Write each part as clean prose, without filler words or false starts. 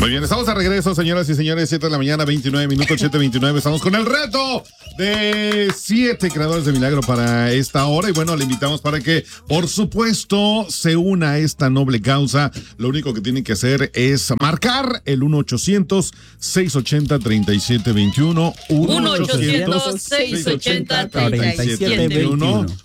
Muy bien, estamos de regreso, señoras y señores, 7 de la mañana, 29 minutos, 7:29. Estamos con el reto de 7 creadores de milagro para esta hora. Y bueno, le invitamos para que, por supuesto, se una a esta noble causa. Lo único que tienen que hacer es marcar el 1-800-680-3721. 1-800-680-3721.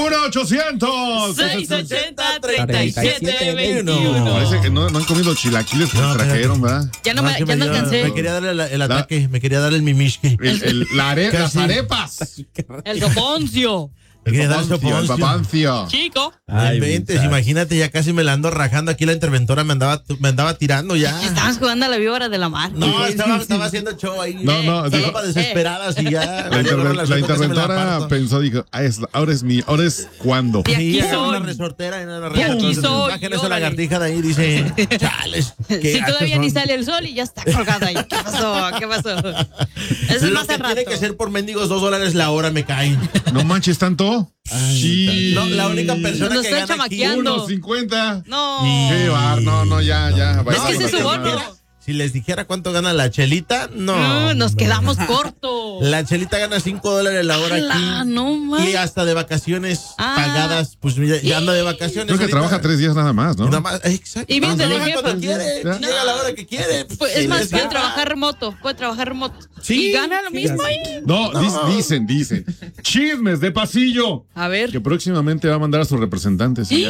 1-800-680-3721. Parece que no han comido chilaquiles que nos trajeron, ¿verdad? Ya no cansé. Me quería dar el ataque, me quería dar el mimishke. Las arepas. El soponcio. Me quería dar El papancio. Chico. Ay, ventes, imagínate, ya casi me la ando rajando. Aquí la interventora me andaba tirando ya. Estabas jugando a la víbora de la mar. No, estaba haciendo show ahí. No, estaba para desesperadas y ya. La interventora pensó, dijo, ahora es cuando. Y aquí Sí, soy. una resortera. Y aquí soy. Bajen esa lagartija de ahí, dice, chales. Si todavía ni sale el sol y ya está colgada ahí. ¿Qué pasó? Eso es Lo más que al rato. tiene que ser por mendigos $2 la hora me caen. No manches tanto. Sí. No, la única persona Nos que están gana aquí. chamaqueando. 1.50. No. Qué bar, no, ya. Es que ese es su bono. Si les dijera cuánto gana la Chelita, no. Nos quedamos cortos. La Chelita gana $5 la hora aquí. No más. Y hasta de vacaciones pagadas, pues ya anda de vacaciones. Creo que ahorita. trabaja 3 días nada más, ¿no? Nada más, exacto. Y bien, Trabaja de jefa. cuando quiere, ¿Ya? llega a la hora que quiere. Pues, es más, puede trabajar remoto. Sí, y gana lo mismo ahí. No, dicen. Chismes de pasillo. A ver. Que próximamente va a mandar a sus representantes. Y ya.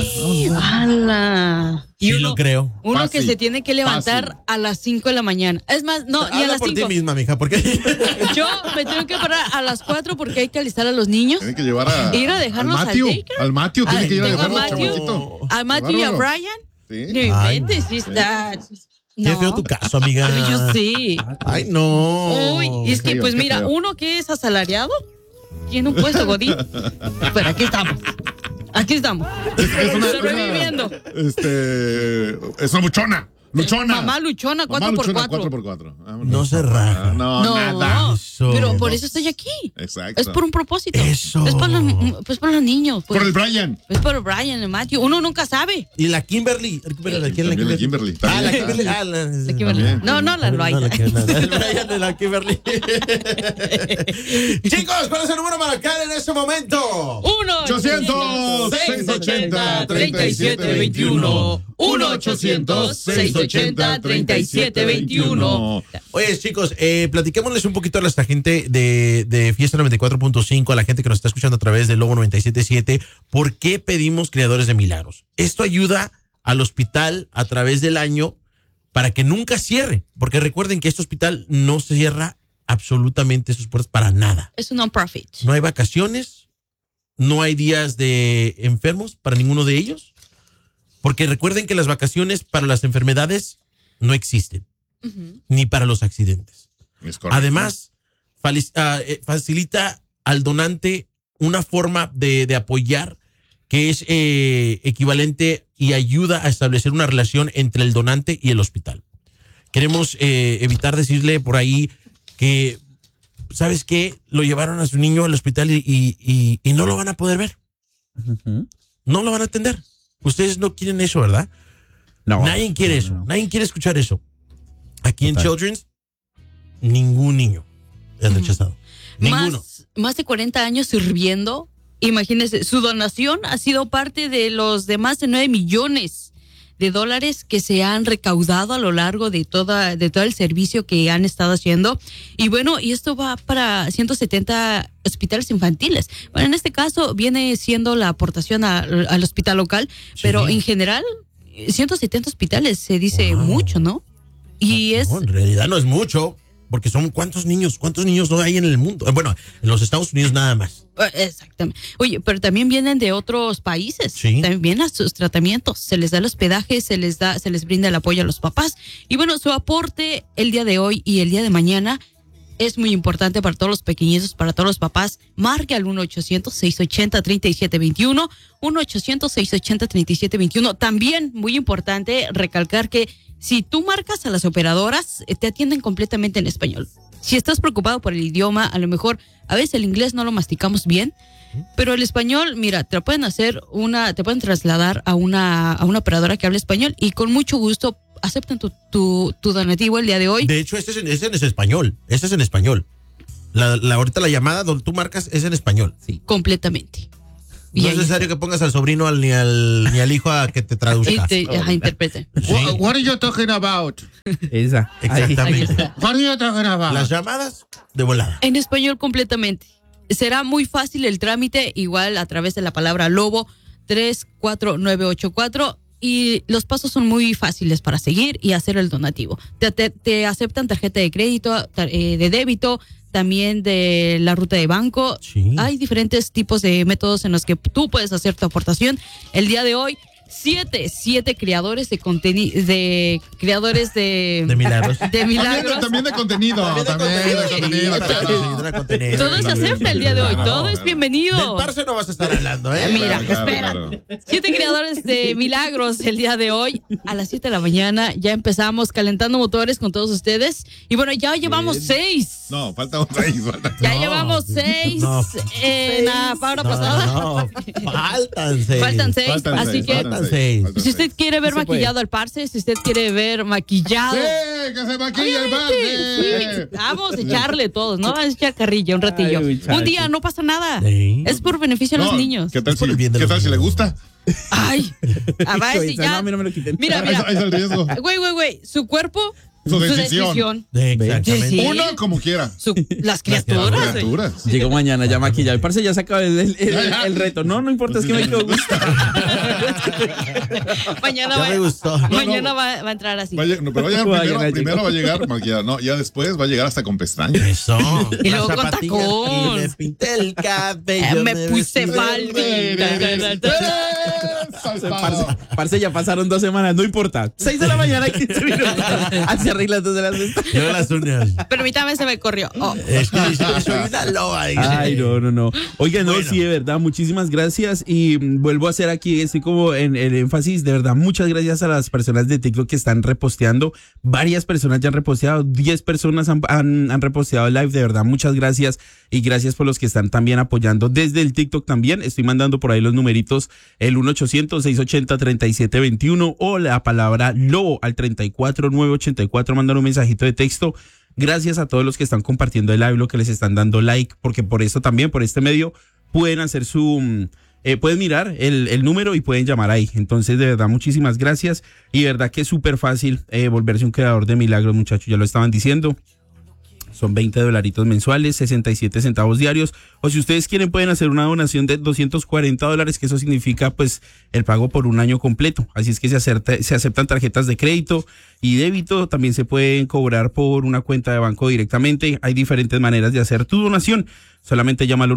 ¡Hala! Sí, lo creo. Uno Fácil, que se tiene que levantar fácil. a las 5 de la mañana. Es más, no, y a Habla las por 5. ti misma, mija, porque Yo me tengo que parar a las 4 porque hay que alistar a los niños. Tiene que llevar a. Ir a dejarlos al daycare. Al Matthew tiene que ir a tengo a dejarlo, Matthew, chamaquito. a Matthew y a Bárbaro. Brian. Sí. No Ay, inventes, sí está. qué feo tu caso, amiga. Yo sí. Ay, no. Uy, y es que, feo, pues qué mira, feo. uno que es asalariado tiene un puesto godín. Pero aquí estamos. Es una, Sobreviviendo. Es una luchona. Mamá luchona, 4x4. 4x4. No se raja. No, nada. Eso. Pero por eso estoy aquí. Exacto. Es por un propósito. Eso. Es para los niños. Pues. Por el Brian. Es por Brian, el Matthew. Uno nunca sabe. Y la Kimberly. ¿Quién es la También la Kimberly. Ah, la Kimberly. La Kimberly. También. No, la Loaida. El Brian de la Kimberly. Chicos, ¿cuál es el número para marcar en este momento? 1-800-680-3721. 1-800-680-3721. Oye, chicos, platiquémosles un poquito a nuestra gente de Fiesta 94.5, a la gente que nos está escuchando a través de Lobo 97.7, ¿por qué pedimos creadores de milagros? Esto ayuda al hospital a través del año para que nunca cierre, porque recuerden que este hospital no cierra absolutamente sus puertas para nada. Es un non-profit. No hay vacaciones, no hay días de enfermos para ninguno de ellos, porque recuerden que las vacaciones para las enfermedades no existen, ni para los accidentes. Es correcto. Además, facilita al donante una forma de apoyar que es equivalente y ayuda a establecer una relación entre el donante y el hospital. Queremos evitar decirle por ahí que, ¿sabes qué? Lo llevaron a su niño al hospital y no lo van a poder ver. No lo van a atender. Ustedes no quieren eso, ¿verdad? No. Nadie quiere eso. Nadie quiere escuchar eso. Aquí en Children's, ningún niño es rechazado. Ninguno. Más de 40 años sirviendo. Imagínense, su donación ha sido parte de los de más de 9 millones de dólares que se han recaudado a lo largo de todo el servicio que han estado haciendo. Y bueno, y esto va para 170 hospitales infantiles. Bueno, en este caso viene siendo la aportación al hospital local, pero en general 170 hospitales se dice mucho, ¿no? Y No, en realidad no es mucho, porque son ¿cuántos niños no hay en el mundo? Bueno, en los Estados Unidos nada más. Exactamente. Oye, pero también vienen de otros países. Sí. También vienen a sus tratamientos. Se les da el hospedaje, se les brinda el apoyo a los papás. Y bueno, su aporte el día de hoy y el día de mañana es muy importante para todos los pequeñitos, para todos los papás. Marque al 1-800-680-3721. 1-800-680-3721. También muy importante recalcar que si tú marcas a las operadoras, te atienden completamente en español. Si estás preocupado por el idioma, a lo mejor a veces el inglés no lo masticamos bien, Pero el español, mira, te pueden trasladar a una operadora que hable español y con mucho gusto aceptan tu donativo el día de hoy. De hecho, este es en español. Este es en español. Ahorita la llamada donde tú marcas es en español. Sí. Completamente. No es necesario que pongas al sobrino ni al hijo a que te traduzca. Interprete. Sí. What are you talking about? Esa. Exactamente. What are you talking about? Las llamadas de volada. En español completamente. Será muy fácil el trámite, igual a través de la palabra lobo 34984. Y los pasos son muy fáciles para seguir y hacer el donativo. Te aceptan tarjeta de crédito, de débito, también de la ruta de banco. Sí. Hay diferentes tipos de métodos en los que tú puedes hacer tu aportación. El día de hoy, siete creadores de contenido, de milagros. De milagros. También de contenido. Todo se acepta el día de hoy. Todo es bienvenido. Del parce no vas a estar hablando, ¿eh? Mira, Claro. 7 creadores de milagros el día de hoy. A las 7 de la mañana ya empezamos calentando motores con todos ustedes. Y bueno, ya llevamos 6. No, falta 6. Ya llevamos 6 en la hora pasada. No, faltan 6. Faltan 6. Así que faltan 6. si usted quiere ver maquillado al parce, si usted quiere ver maquillado. ¡Sí! ¡Que se maquilla el Sí, parce! vamos a echarle todos, ¿no? Vamos a echar carrilla un ratillo. Ay, muchacho. Un día no pasa nada. Sí. Es por beneficio a los niños. ¿Qué tal Es por el bien de ¿qué los tal si le niños. gusta? Ay, a ver si No, ya. a mí no me lo quiten. Mira, Ahí está el riesgo. Güey. Su cuerpo, Su decisión. Exactamente. Sí. Uno como quiera. Las criaturas. güey. Criaturas. Llego mañana ya maquillado. El parce ya se acaba el reto. No importa, es que me quedó gusto. Mañana Ya va, me gustó. mañana va a entrar así. No, pero va a llegar Vayan, primero va a llegar maquillado. No, ya después va a llegar hasta con pestañas. Eso. Y luego Las con zapatillas. tacón. Y me pinté el cabello. Me puse vestí. faldita. Parce, ya pasaron 2 semanas, no importa. 6 de la mañana, 15 minutos. Así arreglas 2 de las Yo las uñas. Permítame, se me corrió. Oh. Es que soy una loba. dice. Ay, no. Oigan, no, Bueno. sí, de verdad, muchísimas gracias. Y vuelvo a hacer aquí, estoy como en el énfasis, de verdad, muchas gracias a las personas de TikTok que están reposteando. Varias personas ya han reposteado, 10 personas han reposteado el live, de verdad, muchas gracias. Y gracias por los que están también apoyando desde el TikTok también. Estoy mandando por ahí los numeritos, el 1-800-680-3721 o la palabra lobo al 34984, mandar un mensajito de texto. Gracias a todos los que están compartiendo el live, lo que les están dando like, porque por eso también, por este medio, pueden hacer pueden mirar el número y pueden llamar ahí. Entonces, de verdad, muchísimas gracias. Y de verdad que es súper fácil volverse un creador de milagros, muchachos, ya lo estaban diciendo. Son $20 mensuales, 67 centavos diarios. O si ustedes quieren, pueden hacer una donación de $240, que eso significa pues el pago por un año completo. Así es que se aceptan tarjetas de crédito y débito. También se pueden cobrar por una cuenta de banco directamente. Hay diferentes maneras de hacer tu donación. Solamente llama al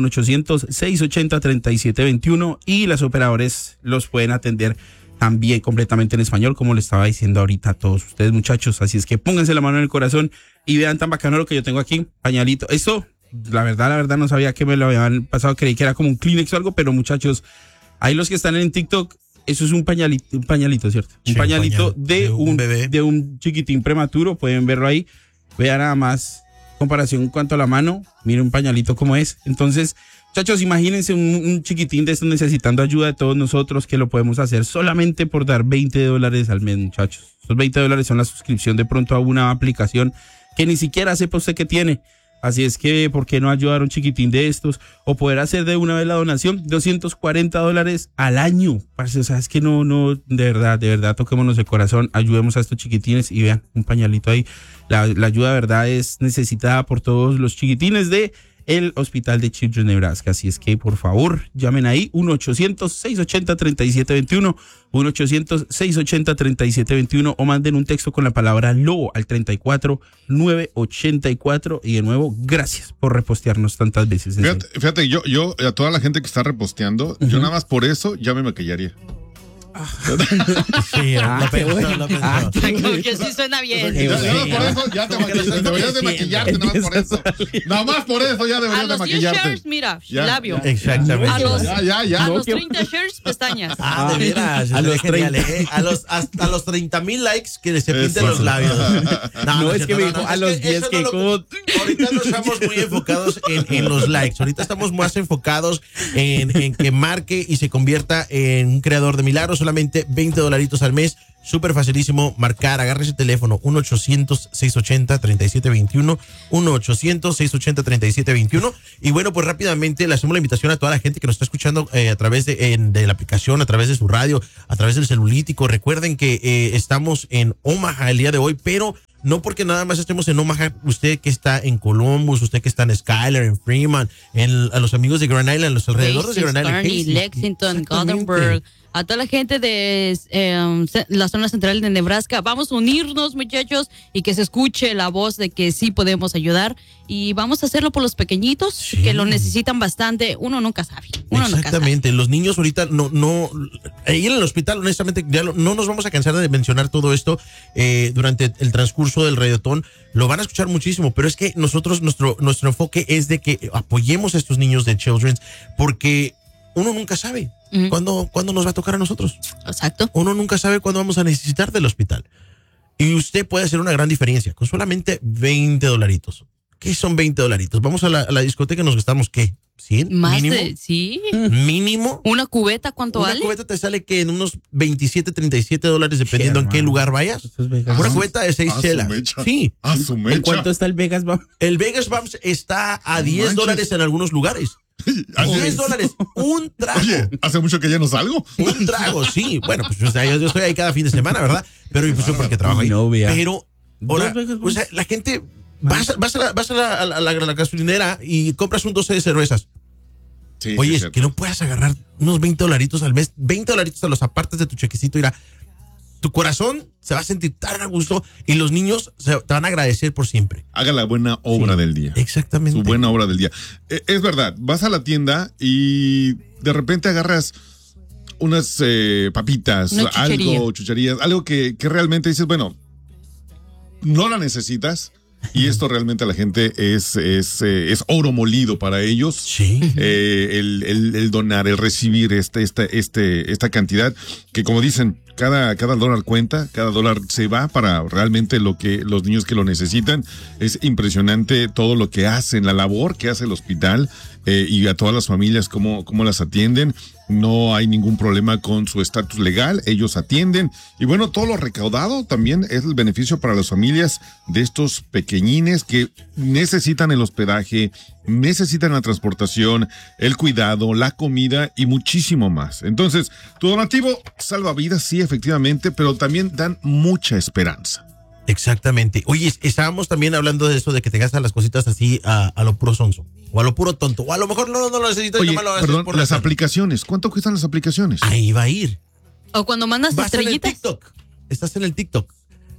1-800-680-3721 y las operadoras los pueden atender también completamente en español, como le estaba diciendo ahorita a todos ustedes, muchachos. Así es que pónganse la mano en el corazón y vean tan bacano lo que yo tengo aquí, pañalito. Esto, la verdad, no sabía que me lo habían pasado, creí que era como un Kleenex o algo, pero muchachos, ahí los que están en TikTok, eso es un pañalito, ¿cierto? Sí, un pañalito pañal, de un bebé. de un chiquitín prematuro, pueden verlo ahí. Vean nada más, comparación en cuanto a la mano, miren un pañalito como es. Entonces, muchachos, imagínense un chiquitín de estos necesitando ayuda de todos nosotros, que lo podemos hacer solamente por dar $20 al mes, muchachos. Esos $20 son la suscripción de pronto a una aplicación que ni siquiera sepa usted que tiene. Así es que, ¿por qué no ayudar a un chiquitín de estos? O poder hacer de una vez la donación, $240 al año. Parce, o sea, es que no, de verdad, toquémonos el corazón, ayudemos a estos chiquitines y vean, un pañalito ahí. La ayuda de verdad es necesitada por todos los chiquitines de el Hospital de Children Nebraska. Así es que, por favor, llamen ahí 1-800-680-3721, 1-800-680-3721 o manden un texto con la palabra lobo al 34984. Y de nuevo, gracias por repostearnos tantas veces. Fíjate, yo a toda la gente que está reposteando, yo nada más por eso ya me maquillaría. Sí, lo qué pensó, bueno. lo pensó. Como que sí suena bien. Qué Ya, bueno. por eso ya te maquillaste. Deberías de maquillarte, nada más por eso. Nada más por eso ya A deberías de los 10 maquillarte. shares, mira, Ya. labio. Exactamente. A los, Ya. a los qué- 30 shares, pestañas. Ah, de veras. A los genial, 30. ¿eh? Hasta los 30,000 likes que se pinten Eso. los labios. No, es que me cierto, dijo a es los 10 eso que no lo- como... Ahorita no estamos muy enfocados en los likes. Ahorita estamos más enfocados en que marque y se convierta en un creador de milagros. Solamente $20 al mes. Súper facilísimo marcar. Agarre ese teléfono 1-800-680-3721. 1-800-680-3721. Y bueno, pues rápidamente le hacemos la invitación a toda la gente que nos está escuchando a través de la aplicación, a través de su radio, a través del celulítico. Recuerden que estamos en Omaha el día de hoy, pero no porque nada más estemos en Omaha, usted que está en Columbus, usted que está en Skyler, en Fremont, a los amigos de Grand Island, los alrededores de Grand Island. Kearney, Casey. Lexington, Exactamente. Gothenburg, a toda la gente de la zona central de Nebraska. Vamos a unirnos, muchachos, y que se escuche la voz de que sí podemos ayudar. Y vamos a hacerlo por los pequeñitos Sí. que lo necesitan bastante. Uno nunca sabe. Exactamente, los niños ahorita ahí en el hospital, honestamente, no nos vamos a cansar de mencionar todo esto durante el transcurso del radiotón. Lo van a escuchar muchísimo, pero es que nosotros, nuestro enfoque es de que apoyemos a estos niños de Children's, porque uno nunca sabe Ujú. cuándo nos va a tocar a nosotros. Exacto. Uno nunca sabe cuándo vamos a necesitar del hospital. Y usted puede hacer una gran diferencia con solamente $20. ¿Qué son $20? Vamos a la discoteca y nos gastamos, ¿qué? ¿100? Más ¿Mínimo? de, sí. Mínimo. Una cubeta, ¿cuánto Una vale? cubeta te sale que en unos $27-37 dependiendo en qué hermano. lugar vayas. Esto es Vegas. Una cubeta de 6 Ah, su chelas. mecha. Sí. A su mecha. ¿En cuánto está el Vegas? El Vegas Bumps está a No $10 manches. en algunos lugares. $10. Un trago. Oye, hace mucho que ya no salgo. Un trago, sí. Bueno, pues o sea, yo estoy ahí cada fin de semana, ¿verdad? Pero pues, yo porque trabajo ahí. No, vea. Pero ahora, Dos Vegas o sea, la gente vas a la gasolinera y compras un 12 de cervezas. Sí, Oye, sí, es cierto. que no puedas agarrar unos $20 al mes, $20 a los apartes de tu chequecito, irá. Tu corazón se va a sentir tan a gusto y los niños te van a agradecer por siempre. Haga la buena obra del día. Exactamente. Su buena obra del día. Es verdad, vas a la tienda y de repente agarras unas papitas, Una chuchería. chucherías, algo que realmente dices, bueno, no la necesitas y esto realmente a la gente es oro molido para ellos. Sí. El donar, el recibir esta cantidad que, como dicen, cada dólar cuenta, cada dólar se va para realmente lo que los niños que lo necesitan. Es impresionante todo lo que hacen, la labor que hace el hospital y a todas las familias, cómo las atienden. No hay ningún problema con su estatus legal, ellos atienden. Y bueno, todo lo recaudado también es el beneficio para las familias de estos pequeñines que necesitan el hospedaje, necesitan la transportación, el cuidado, la comida y muchísimo más. Entonces, tu donativo salva vidas, sí, efectivamente, pero también dan mucha esperanza. Exactamente. Oye, estábamos también hablando de eso, de que te gastas las cositas así a lo puro sonso. O a lo puro tonto. O a lo mejor no lo necesitas. Oye, y nomás lo haces perdón, por las hacer. aplicaciones, ¿cuánto cuestan las aplicaciones? Ahí va a ir. O cuando mandas Vas en el estrellitas. TikTok. Estás en el TikTok.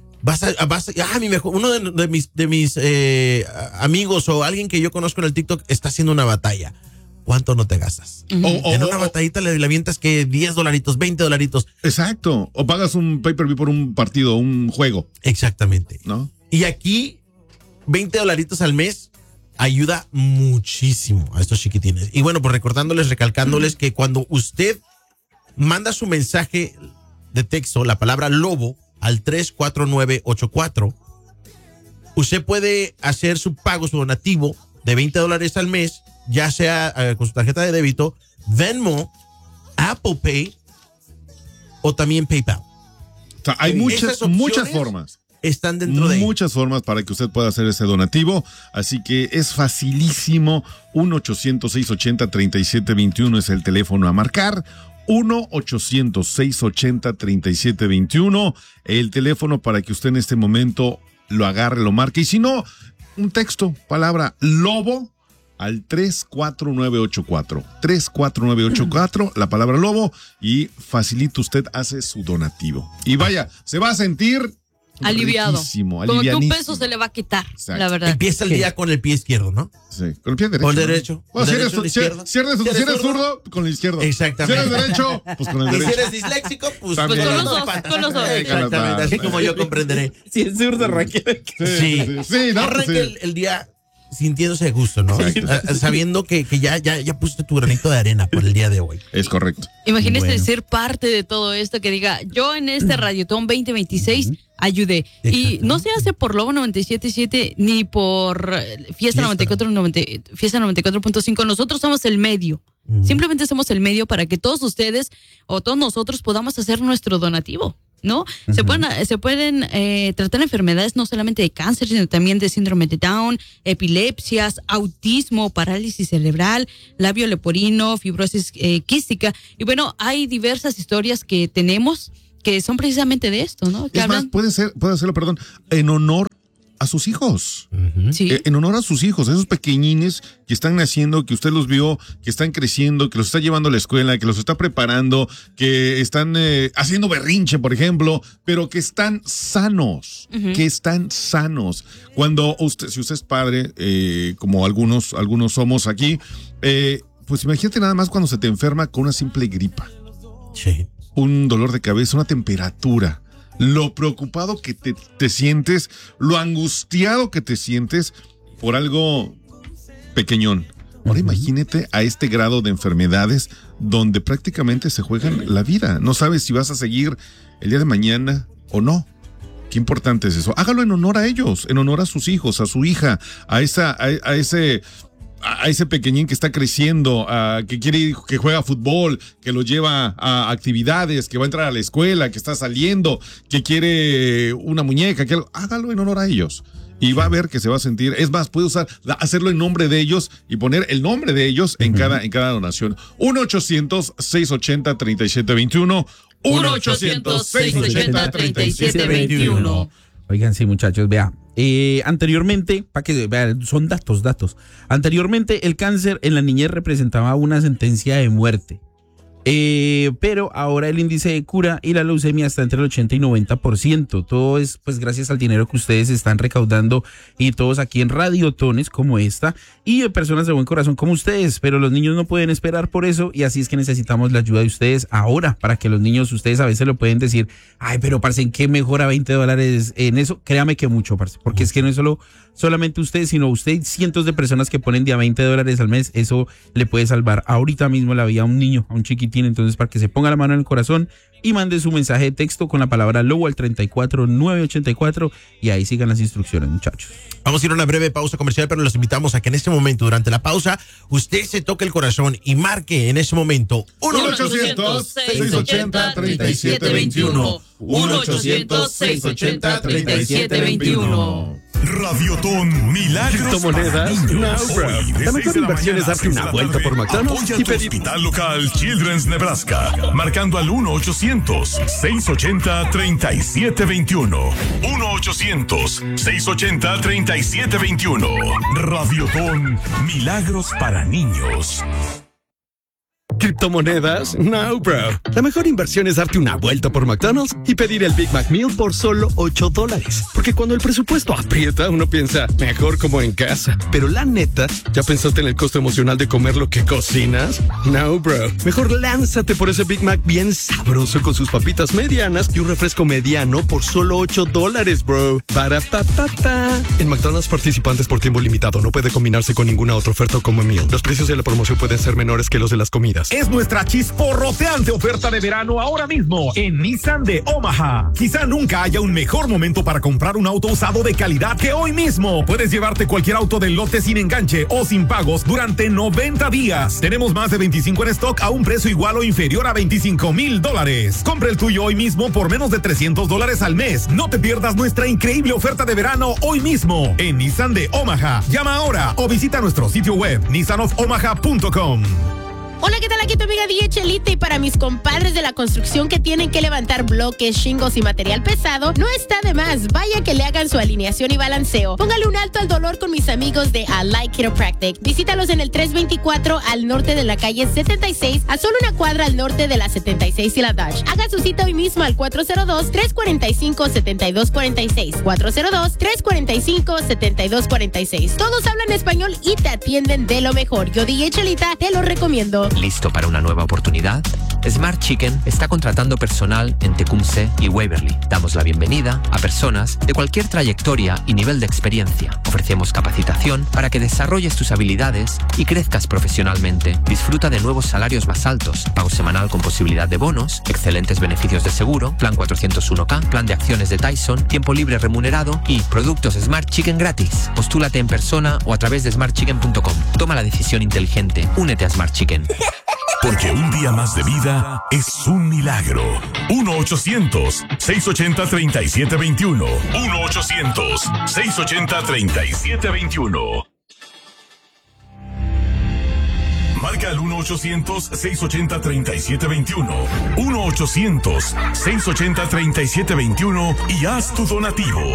Uno de mis amigos o alguien que yo conozco en el TikTok está haciendo una batalla. ¿Cuánto no te gastas? Ujú. En una batallita le avientas que $10, $20. Exacto. O pagas un pay-per-view por un partido, un juego, Exactamente. ¿no? Y aquí, $20 al mes ayuda muchísimo a estos chiquitines. Y bueno, pues recalcándoles que cuando usted manda su mensaje de texto, la palabra lobo, al 34984, usted puede hacer su pago, su donativo de $20 al mes, ya sea con su tarjeta de débito, Venmo, Apple Pay o también PayPal. O sea, hay Esas muchas opciones formas. Están dentro de ahí. Muchas formas para que usted pueda hacer ese donativo, así que es facilísimo. 1-800-680-3721 es el teléfono a marcar. 1-800-680-3721 el teléfono para que usted en este momento lo agarre, lo marque, y si no, un texto, palabra lobo al 34984. 34984, la palabra lobo, y facilito usted hace su donativo. Y vaya, se va a sentir aliviado. riquísimo, Como que un alivianísimo. peso se le va a quitar, Exacto. la verdad. Empieza el día con el pie izquierdo, ¿no? Sí, con el pie derecho. O el derecho. Bueno, si Derecho, eres, izquierdo. si eres zurdo, con el izquierdo. Exactamente. Si eres derecho, pues con el Y si derecho. eres disléxico, pues También. Pues con los las dos, patas. con los dos. Exactamente, así como yo comprenderé. Si es zurdo, Raquel. Sí, Sí, no, pues arranque sí. el día sintiéndose de gusto, ¿no? Exacto. Sabiendo que ya pusiste tu granito de arena por el día de hoy. Es correcto. Imagínese Bueno. ser parte de todo esto, que diga, yo en este Radiotón 2026 ayudé. Y Exacto. no se hace por Lobo 97.7 ni por Fiesta 94.5. Nosotros somos el medio. Simplemente somos el medio para que todos ustedes o todos nosotros podamos hacer nuestro donativo, ¿no? Se pueden tratar enfermedades no solamente de cáncer, sino también de síndrome de Down, epilepsias, autismo, parálisis cerebral, labio leporino, fibrosis quística. Y bueno, hay diversas historias que tenemos que son precisamente de esto, ¿no? Que Es más, puede hacerlo, perdón, en honor a sus hijos. sí. En honor a sus hijos, esos pequeñines que están naciendo, que usted los vio, que están creciendo, que los está llevando a la escuela, que los está preparando, que están haciendo berrinche, por ejemplo, pero que están sanos, que están sanos. Cuando usted, si usted es padre, como algunos somos aquí, pues imagínate nada más cuando se te enferma con una simple gripa, Sí. un dolor de cabeza, una temperatura. Lo preocupado que te sientes, lo angustiado que te sientes por algo pequeñón. Ahora imagínate a este grado de enfermedades donde prácticamente se juegan la vida. No sabes si vas a seguir el día de mañana o no. Qué importante es eso. Hágalo en honor a ellos, en honor a sus hijos, a su hija, a ese pequeñín que está creciendo, que juega fútbol, que lo lleva a actividades, que va a entrar a la escuela, que está saliendo, que quiere una muñeca, hágalo en honor a ellos. Y va a ver que se va a sentir, es más, puede hacerlo en nombre de ellos y poner el nombre de ellos en cada donación. 1-800-680-3721. 1-800-680-3721. Oigan, sí, muchachos, vea. Anteriormente, para que vean, son datos. Anteriormente, el cáncer en la niñez representaba una sentencia de muerte. Pero ahora el índice de cura y la leucemia está entre el 80 y 90%. Todo es pues gracias al dinero que ustedes están recaudando y todos aquí en radiotones como esta y de personas de buen corazón como ustedes. Pero los niños no pueden esperar por eso y así es que necesitamos la ayuda de ustedes ahora para que los niños, ustedes a veces lo pueden decir, ay, pero parce, ¿en qué mejora $20 en eso? Créame que mucho, parce, porque es que no es solamente ustedes, sino usted, cientos de personas que ponen de a $20 al mes, eso le puede salvar ahorita mismo la vida a un niño, a un chiquitín. Entonces, para que se ponga la mano en el corazón y mande su mensaje de texto con la palabra Lobo al 34984 y ahí sigan las instrucciones, muchachos. Vamos a ir a una breve pausa comercial, pero los invitamos a que en este momento, durante la pausa, usted se toque el corazón y marque en ese momento 1-800-680-3721. 1-800-680-3721. Radiotón Milagros Criptomonedas, para niños. no, bro. Hoy, de La 6 mejor de la inversión es mañana a darte una 6 de la vuelta tarde. por McDonald's Apoya y tu pedir- hospital local Children's Nebraska, marcando al 1-800-680-3721. 1-800-680-3721. Radiotón Milagros para niños. Criptomonedas, no, bro. La mejor inversión es darte una vuelta por McDonald's y pedir el Big Mac Meal por solo $8. Porque cuando el presupuesto aprieta, uno piensa, mejor como en casa. Pero la neta, ¿ya pensaste en el costo emocional de comer lo que cocinas? No, bro. Mejor lánzate por ese Big Mac bien sabroso con sus papitas medianas y un refresco mediano por solo $8, bro. Para pa pa pa. En McDonald's participantes por tiempo limitado no puede combinarse con ninguna otra oferta como meal. Los precios de la promoción pueden ser menores que los de las comidas. Es nuestra chisporroteante oferta de verano ahora mismo en Nissan de Omaha. Quizá nunca haya un mejor momento para comprar un auto usado de calidad que hoy mismo. Puedes llevarte cualquier auto del lote sin enganche o sin pagos durante 90 días. Tenemos más de 25 en stock a un precio igual o inferior a $25,000. Compra el tuyo hoy mismo por menos de $300 al mes. No te pierdas nuestra increíble oferta de verano hoy mismo en Nissan de Omaha. Llama ahora o visita nuestro sitio web nissanofomaha.com. Hola, ¿qué tal? Aquí tu amiga DJ Chelita, y para mis compadres de la construcción que tienen que levantar bloques, shingles y material pesado, no está de más. Vaya que le hagan su alineación y balanceo. Póngale un alto al dolor con mis amigos de Allied Chiropractic. Visítalos en el 324 al norte de la calle 76, a solo una cuadra al norte de la 76 y la Dodge. Haga su cita hoy mismo al 402-345-7246. 402-345-7246. Todos hablan español y te atienden de lo mejor. Yo, DJ Chelita, te lo recomiendo. ¿Listo para una nueva oportunidad? Smart Chicken está contratando personal en Tecumseh y Waverly. Damos la bienvenida a personas de cualquier trayectoria y nivel de experiencia. Ofrecemos capacitación para que desarrolles tus habilidades y crezcas profesionalmente. Disfruta de nuevos salarios más altos, pago semanal con posibilidad de bonos, excelentes beneficios de seguro, plan 401k, plan de acciones de Tyson, tiempo libre remunerado y productos Smart Chicken gratis. Postúlate en persona o a través de smartchicken.com. Toma la decisión inteligente. Únete a Smart Chicken. Porque un día más de vida es un milagro. 1-800-680-3721. 1-800-680-3721. Marca al 1-800-680-3721. 1-800-680-3721 y haz tu donativo.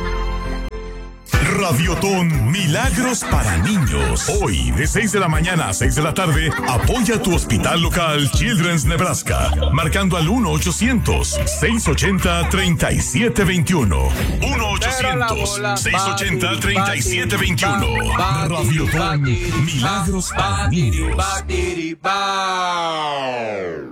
Radiotón Milagros para Niños. Hoy, de 6 de la mañana a 6 de la tarde, apoya a tu hospital local Children's Nebraska, marcando al 1-800-680-3721. 1-800-680-3721. Radiotón Milagros para Niños.